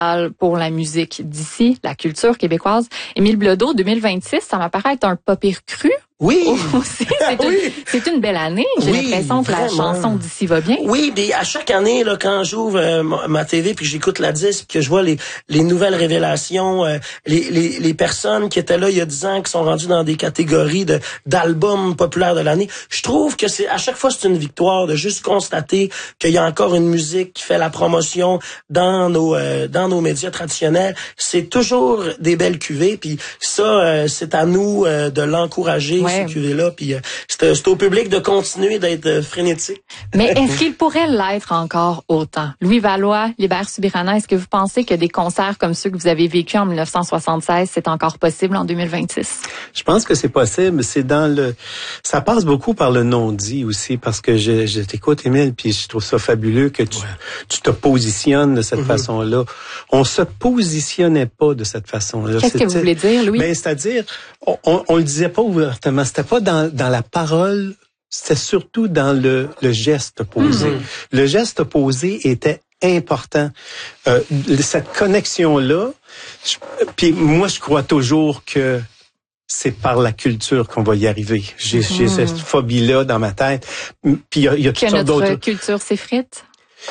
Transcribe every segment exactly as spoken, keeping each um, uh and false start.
pour la musique d'ici, la culture québécoise. Émile Bilodeau, deux mille vingt-six, ça m'apparaît être un pas pire cru. Oui. Aussi, c'est, oui. Une, c'est une belle année. J'ai oui, l'impression que vraiment. La chanson d'ici va bien. Oui, mais à chaque année, là, quand j'ouvre euh, ma, ma T V puis que j'écoute la disque, que je vois les, les nouvelles révélations, euh, les, les, les personnes qui étaient là il y a dix ans, qui sont rendues dans des catégories de d'albums populaires de l'année, je trouve que c'est à chaque fois c'est une victoire de juste constater qu'il y a encore une musique qui fait la promotion dans nos euh, dans nos médias traditionnels. C'est toujours des belles cuvées, puis ça, euh, c'est à nous euh, de l'encourager. Ouais. Ces cuvées-là, puis euh, c'est, c'est au public de continuer d'être euh, frénétique. Mais est-ce qu'il pourrait l'être encore autant? Louis Valois, Libert Subirana, est-ce que vous pensez que des concerts comme ceux que vous avez vécus en dix-neuf cent soixante-seize, c'est encore possible en deux mille vingt-six? Je pense que c'est possible. C'est dans le, ça passe beaucoup par le non-dit aussi, parce que je, je t'écoute, Émile, puis je trouve ça fabuleux que tu, ouais. tu te positionnes de cette mm-hmm. façon-là. On se positionnait pas de cette façon-là. Qu'est-ce C'était, que vous voulez dire, Louis? Ben, c'est-à-dire, on, on, on le disait pas ouvertement. C'était pas dans, dans la parole, c'était surtout dans le, le geste posé. Mm-hmm. Le geste posé était important. Euh, cette connexion-là, je, puis moi, je crois toujours que c'est par la culture qu'on va y arriver. J'ai, mm-hmm. j'ai cette phobie-là dans ma tête. Puis il y a, y a toutes sortes d'autres... Que notre culture s'effrite?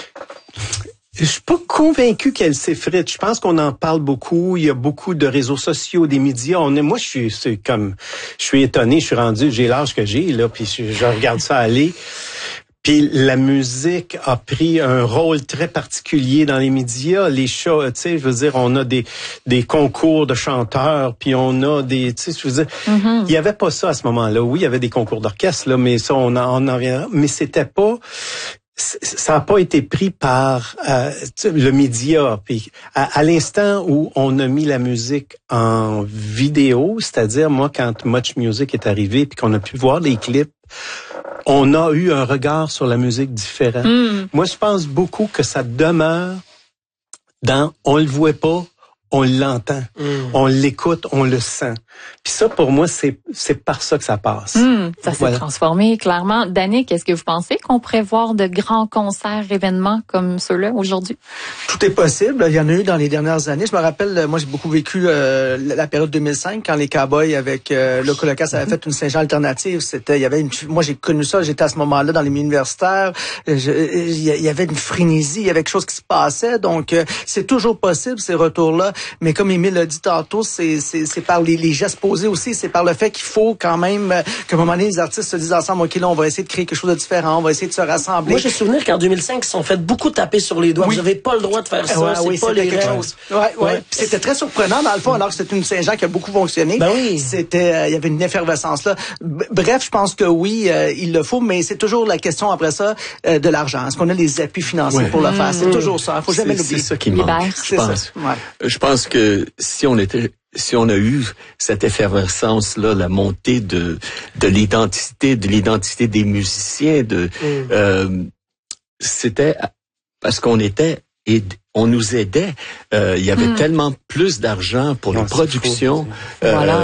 Je suis pas convaincu qu'elle s'effrite. Je pense qu'on en parle beaucoup. Il y a beaucoup de réseaux sociaux, des médias. On est, moi, je suis, c'est comme, je suis étonné. Je suis rendu, j'ai l'âge que j'ai là, puis je, je regarde ça aller. Puis la musique a pris un rôle très particulier dans les médias. Les shows, tu sais, je veux dire, on a des des concours de chanteurs, puis on a des, tu sais, je veux dire, mm-hmm. il y avait pas ça à ce moment-là. Oui, il y avait des concours d'orchestre là, mais ça, on en, on en reviendra. Mais c'était pas. Ça n'a pas été pris par euh, le média. Puis à, à l'instant où on a mis la musique en vidéo, c'est-à-dire moi quand Much Music est arrivé puis qu'on a pu voir les clips, on a eu un regard sur la musique différent. Mm. Moi, je pense beaucoup que ça demeure dans on le voit pas, on l'entend, mm. on l'écoute, on le sent. Puis ça, pour moi, c'est c'est par ça que ça passe. Mmh, ça voilà. s'est transformé, clairement. Danick, est-ce que vous pensez qu'on pourrait voir de grands concerts, événements comme ceux-là aujourd'hui? Tout est possible. Il y en a eu dans les dernières années. Je me rappelle, moi, j'ai beaucoup vécu euh, la période deux mille cinq, quand les Cowboys avec euh, le Colocasse avaient fait une Saint-Jean alternative. C'était, il y avait une, moi, j'ai connu ça. J'étais à ce moment-là dans les milieux universitaires. Je, il y avait une frénésie, il y avait quelque chose qui se passait. Donc, euh, c'est toujours possible ces retours-là. Mais comme Émile l'a dit tantôt, c'est c'est, c'est par les, les gestes posés aussi, c'est par le fait qu'il faut quand même euh, qu'à un moment donné, les artistes se disent ensemble, OK, là, on va essayer de créer quelque chose de différent, on va essayer de se rassembler. Moi, j'ai souvenir qu'en deux mille cinq, ils se sont fait beaucoup taper sur les doigts. Oui. Vous n'avez pas le droit de faire ça, ouais, c'est oui, pas les règles. Ouais, ouais. ouais. Puis c'était très surprenant, dans le fond, alors que c'était une Saint-Jean qui a beaucoup fonctionné. Ben oui. C'était, euh, il y avait une effervescence là. B- bref, je pense que oui, euh, il le faut, mais c'est toujours la question après ça euh, de l'argent. Est-ce qu'on a les appuis financiers ouais. pour le faire? C'est mmh. toujours ça. Il faut jamais l'oublier. C'est ça qui manque. Je pense. Ouais. Je pense que si on était Si on a eu cette effervescence-là, la montée de de l'identité, de l'identité des musiciens, de mm. euh, c'était parce qu'on était et on nous aidait. Euh, il y avait mm. tellement plus d'argent pour non, les productions. Euh, voilà.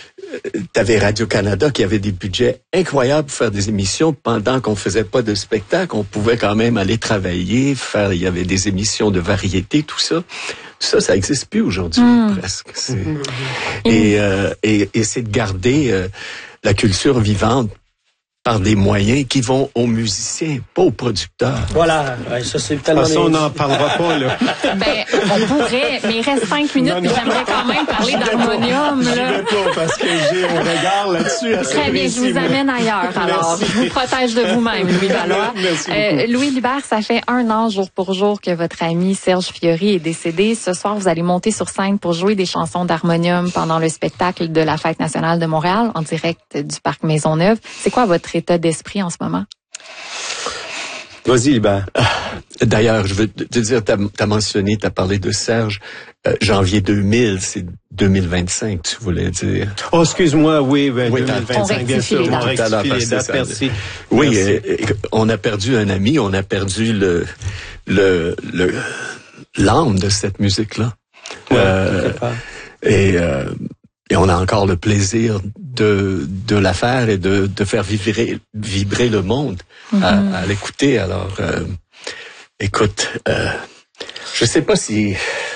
T'avais Radio-Canada qui avait des budgets incroyables pour faire des émissions pendant qu'on faisait pas de spectacle. On pouvait quand même aller travailler, faire. Il y avait des émissions de variété, tout ça. Tout ça, ça n'existe plus aujourd'hui, mmh. presque. C'est... Mmh. Et, euh, et, et c'est de garder euh, la culture vivante par des moyens qui vont aux musiciens, pas aux producteurs. Voilà, ouais, ça c'est tellement... Ça, on n'en parlera pas, là. Ben, on pourrait, mais il reste cinq minutes, non, non, puis j'aimerais quand même parler d'harmonium, là. Je vais pas, parce que j'ai un regard là-dessus. À Très bien, je vous amène ailleurs, alors. Merci. Je vous protège de vous-même, Louis Valois. Merci beaucoup. Euh, Louis Libert, ça fait un an, jour pour jour, que votre ami Serge Fiori est décédé. Ce soir, vous allez monter sur scène pour jouer des chansons d'harmonium pendant le spectacle de la Fête nationale de Montréal, en direct du Parc Maisonneuve. C'est quoi votre état d'esprit en ce moment? Vas-y, Libert. D'ailleurs, je veux te dire, t'as, t'as mentionné, t'as parlé de Serge. Euh, janvier deux mille, c'est deux mille vingt-cinq, tu voulais dire. Oh, excuse-moi, oui, ben, oui deux mille vingt-cinq, bien sûr. On rectifie les dates, merci. Oui, merci. Euh, on a perdu un ami, on a perdu le, le, le, l'âme de cette musique-là. Ouais, euh, et, euh, Et on a encore le plaisir de de la faire et de de faire vibrer vibrer le monde mm-hmm. à, à l'écouter. Alors, euh, écoute, euh, je sais pas si